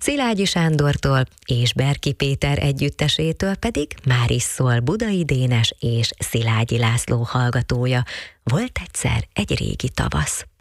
Szilágyi Sándortól és Berki Péter együttesétől pedig már is szól Budai Dénes és Szilágyi László hallgatója. Volt egyszer egy régi tavasz.